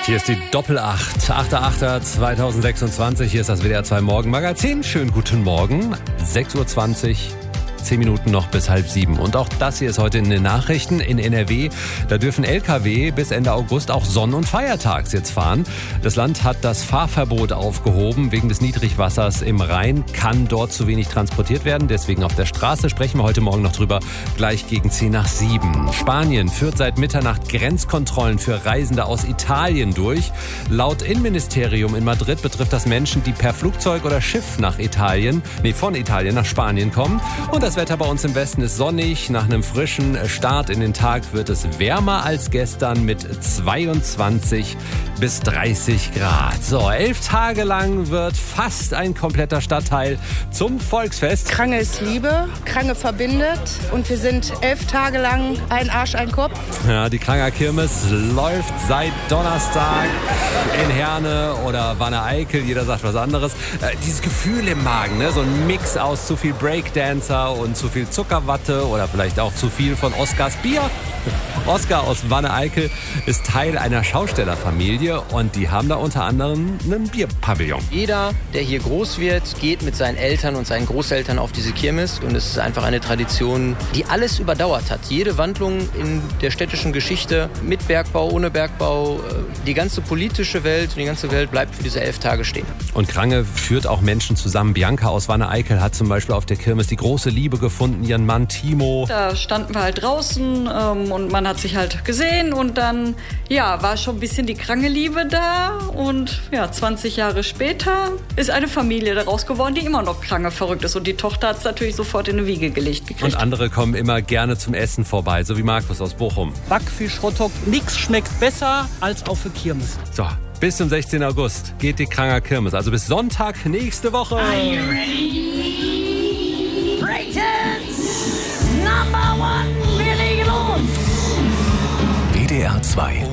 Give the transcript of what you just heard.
Hier ist die Doppel-8, 8.8.2026. Hier ist das WDR 2 Morgenmagazin. Schönen guten Morgen, 6.20 Uhr. 10 Minuten noch bis 6:30. Und auch das hier ist heute in den Nachrichten in NRW. Da dürfen Lkw bis Ende August auch Sonn- und Feiertags jetzt fahren. Das Land hat das Fahrverbot aufgehoben. Wegen des Niedrigwassers im Rhein kann dort zu wenig transportiert werden. Deswegen auf der Straße sprechen wir heute Morgen noch drüber. Gleich gegen 6:50. Spanien führt seit Mitternacht Grenzkontrollen für Reisende aus Italien durch. Laut Innenministerium in Madrid betrifft das Menschen, die per Flugzeug oder Schiff von Italien nach Spanien kommen. Und das Wetter bei uns im Westen ist sonnig. Nach einem frischen Start in den Tag wird es wärmer als gestern mit 22 bis 30 Grad. So, 11 Tage lang wird fast ein kompletter Stadtteil zum Volksfest. Krange ist Liebe, Krange verbindet und wir sind 11 Tage lang ein Arsch, ein Kopf. Ja, die Kranger Kirmes läuft seit Donnerstag in Herne oder Wanne-Eickel. Jeder sagt was anderes. Dieses Gefühl im Magen, ne? So ein Mix aus zu viel Breakdancer und zu viel Zuckerwatte oder vielleicht auch zu viel von Oskars Bier. Oskar aus Wanne-Eickel ist Teil einer Schaustellerfamilie und die haben da unter anderem einen Bierpavillon. Jeder, der hier groß wird, geht mit seinen Eltern und seinen Großeltern auf diese Kirmes und es ist einfach eine Tradition, die alles überdauert hat. Jede Wandlung in der städtischen Geschichte, mit Bergbau, ohne Bergbau, die ganze politische Welt und die ganze Welt bleibt für diese 11 Tage stehen. Und Krange führt auch Menschen zusammen. Bianca aus Wanne-Eickel hat zum Beispiel auf der Kirmes die große Liebe gefunden, ihren Mann Timo. Da standen wir halt draußen und man hat sich halt gesehen und dann war schon ein bisschen die Krange-Liebe da und 20 Jahre später ist eine Familie daraus geworden, die immer noch Krange verrückt ist und die Tochter hat es natürlich sofort in eine Wiege gelegt gekriegt. Und andere kommen immer gerne zum Essen vorbei, so wie Markus aus Bochum. Backfisch, Hotdog, nichts schmeckt besser als auf der Kirmes. So, bis zum 16. August geht die Kranger Kirmes, also bis Sonntag nächste Woche. Are you ready? Brayton's Number One, wir legen los! WDR 2